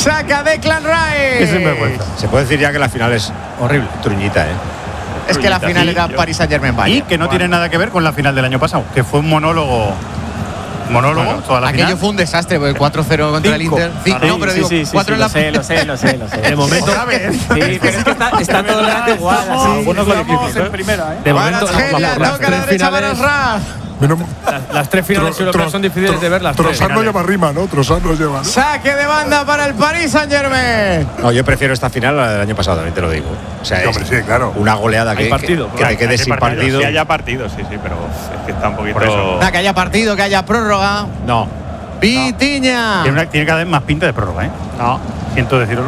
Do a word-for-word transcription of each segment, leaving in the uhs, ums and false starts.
Saca Declan Rice. Es sinvergüenza. Se puede decir ya que la final es horrible. Truñita, ¿eh? Es que la final era Paris Saint-Germain-Bayern. Y que no tiene nada que ver con la final del año pasado, que fue un monólogo. Monólogo, bueno, toda la aquello final. fue un desastre, porque cuatro cero contra Cinco. el Inter. Cinco, Sí, no, pero sí, digo, sí, sí, cuatro sí, en la lo sé, lo sé, lo sé, lo sé. De momento. Sí, pero es que está, está todo el rato igual. Así. Algunos lo difícil en primera, ¿eh? De momento, Kvaratskhelia, las toca a la tres derecha para finales, Raf. Menos- las, las tres finales Tro- europeas tro- son difíciles tro- de ver. Las tres Trossard no finales. lleva rima, ¿no? Trossard no lleva, ¿no? Saque de banda para el Paris Saint-Germain. No, yo prefiero esta final a la del año pasado, también te lo digo. O sea, Sí, es hombre, sí, claro. una goleada Hay que, partido, que, que te quedes Hay sin partido. Que haya partido, sí, sí, pero es que está un poquito. Por eso. Nada, que haya partido, que haya prórroga. No. Vitinha. Tiene, una, tiene cada vez más pinta de prórroga, ¿eh? No. Siento decirlo.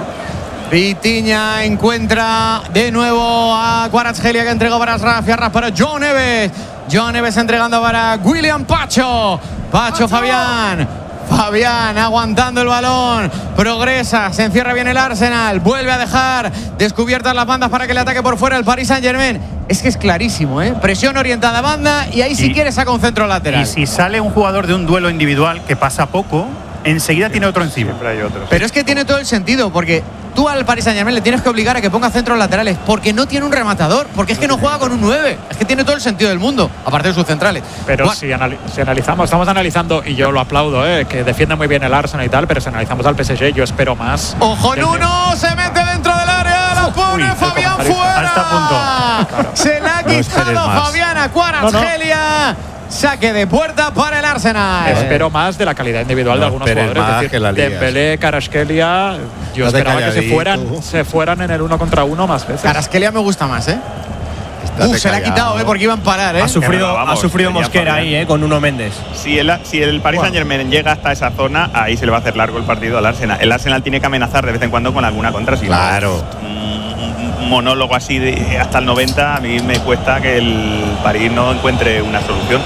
Vitinha encuentra de nuevo a Kvaratskhelia, que entregó para Raf y Raf para John Neves. John Neves entregando para William Pacho. Pacho Fabián. Fabián aguantando el balón, progresa, se encierra bien el Arsenal, vuelve a dejar descubiertas las bandas para que le ataque por fuera el Paris Saint-Germain. Es que es clarísimo, ¿eh? Presión orientada a banda y ahí si Y- quiere saca un centro lateral. Y si sale un jugador de un duelo individual que pasa poco, enseguida tiene otro encima. Siempre hay otros. Pero es que tiene todo el sentido, porque tú al Paris Saint-Germain le tienes que obligar a que ponga centros laterales, porque no tiene un rematador, porque es que no juega con un nueve. Es que tiene todo el sentido del mundo, aparte de sus centrales. Pero Gua- si, anali- si analizamos, estamos analizando, y yo lo aplaudo, eh, que defiende muy bien el Arsenal y tal, pero si analizamos al P S G, yo espero más. Ojo, del- Nuno se mete dentro del área, la pone Uy, Fabián comentario. fuera. Hasta punto. Se la ha No esperes quitado más. Fabián a Kvaratskhelia. Saque de puerta para el Arsenal. Espero más de la calidad individual No de algunos esperes jugadores. más Es que la decir, lías. Dembélé, Kvaratskhelia, yo Estate esperaba que se calladito. fueran, se fueran en el uno contra uno más veces. Kvaratskhelia me gusta más, ¿eh? Estate Uh, se la ha callado. quitado, ¿eh? Porque iban a parar, ¿eh? Ha sufrido, Vamos, ha sufrido sería Mosquera Fabián. ahí, eh, con Nuno Méndez. Si el, si el Paris Saint-Germain llega hasta esa zona, ahí se le va a hacer largo el partido al Arsenal. El Arsenal tiene que amenazar de vez en cuando con alguna contra. Si no, Claro. un, un monólogo así de hasta el noventa, a mí me cuesta que el París no encuentre una solución.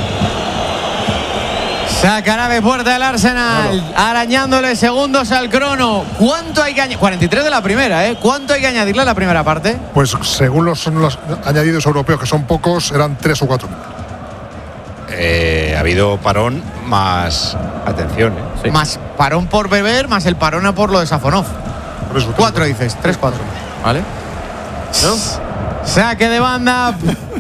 Sacará de puerta el Arsenal, arañándole segundos al crono. ¿Cuánto hay que añadir? cuarenta y tres de la primera, ¿eh? ¿Cuánto hay que añadirle a la primera parte? Pues según los, son los añadidos europeos, que son pocos, eran tres o cuatro. Eh, ha habido parón más atención, ¿eh? Más parón por beber, más el parón a por lo de Safonov. Por eso, Cuatro dices, tres, cuatro. ¿Vale? Saque de banda.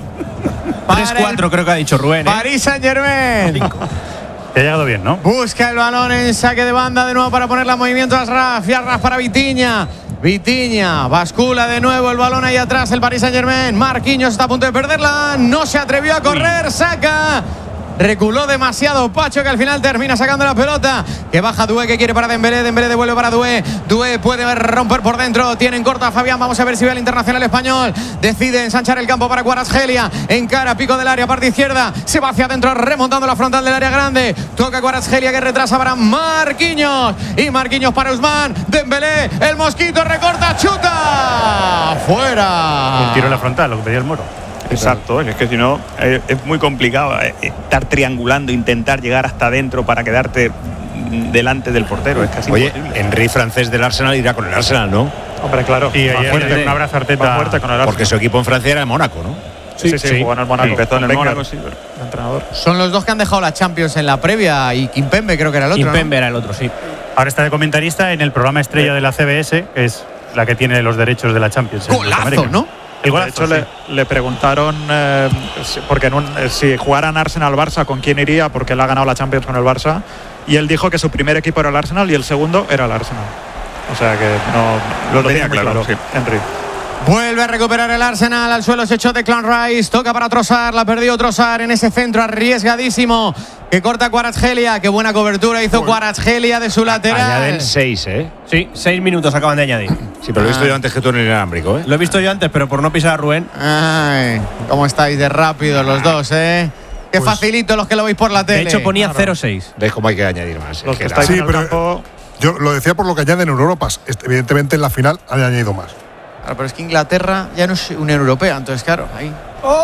tres cuatro creo que ha dicho Rubén. ¿eh? Paris Saint-Germain. Te ha llegado bien, ¿no? Busca el balón en saque de banda de nuevo para ponerle en movimiento a Asraf. Y Asraf para Vitinha. Vitinha bascula de nuevo el balón ahí atrás el Paris Saint-Germain. Marquinhos está a punto de perderla. No se atrevió a correr. Saca. Reculó demasiado Pacho, que al final termina sacando la pelota. Que baja Doué, que quiere para Dembélé. Dembélé devuelve para Doué. Doué puede romper por dentro. Tienen corta a Fabián. Vamos a ver si ve al internacional español. Decide ensanchar el campo para Kvaratskhelia. Encara, pico del área, parte izquierda. Se va hacia adentro, remontando la frontal del área grande. Toca Kvaratskhelia, que retrasa para Marquinhos. Y Marquinhos para Usman. Dembélé, el mosquito recorta, chuta. Fuera. El tiro en la frontal, lo que pedía el Moro. Exacto, es que si no eh, es muy complicado eh, estar triangulando, intentar llegar hasta adentro para quedarte mm, delante del portero, es casi Oye, imposible. Henry francés del Arsenal irá con el Arsenal, ¿no? Hombre, claro. Y va ayer fuerte, un abrazo a va Arteta. fuerte con el Arsenal. Porque su equipo en Francia era el Mónaco, ¿no? Sí, sí, sí, sí. jugó en el Mónaco. Empezó en el Con Wenger, Mónaco, sí, pero- el entrenador. Son los dos que han dejado la Champions en la previa. Y Kimpembe creo que era el otro, ¿no? Kimpembe era el otro, sí. Ahora está de comentarista en el programa estrella de la C B S, que es la que tiene los derechos de la Champions. en Golazo, Norteamérica. ¿no? El De golazo, hecho, sí. le, le preguntaron, eh, si- porque en un- eh, si jugaran Arsenal-Barça, ¿con quién iría? Porque él ha ganado la Champions con el Barça. Y él dijo que su primer equipo era el Arsenal y el segundo era el Arsenal. O sea que no Lo tenía tiene muy claro, sí. Henry. Vuelve a recuperar el Arsenal. Al suelo se echó Declan Rice. Toca para Trossard. La perdió Trossard en ese centro arriesgadísimo. Que corta Kvaratskhelia. Qué buena cobertura hizo Kvaratskhelia de su lateral. Añaden seis, ¿eh? Sí, seis minutos acaban de añadir. Sí, pero lo he visto yo antes que tú en el inalámbrico, ¿eh? Lo he visto yo antes, pero por no pisar a Rubén. Ay, cómo estáis de rápidos los dos, ¿eh? Qué Pues- facilito los que lo veis por la tele. De hecho, ponía cero seis. ¿Ves cómo hay que añadir más? Los Es que que estáis Sí, en el pero- campo. Yo lo decía por lo que añaden en Europa. Este, Evidentemente en la final han añadido más. Claro, pero es que Inglaterra ya no es Unión Europea, entonces claro, ahí.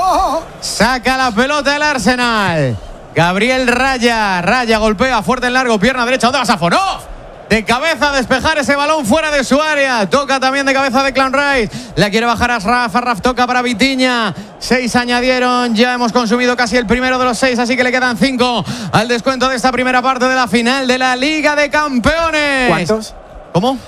Saca la pelota el Arsenal. Gabriel Raya, Raya golpea fuerte en largo, pierna derecha. ¿Dónde va Safonov? De cabeza a despejar ese balón fuera de su área. Toca también de cabeza Declan Rice. La quiere bajar a Asraf. Asraf toca para Vitinha. Seis añadieron. Ya hemos consumido casi el primero de los seis, así que le quedan cinco al descuento de esta primera parte de la final de la Liga de Campeones. ¿Cuántos? ¿Cómo?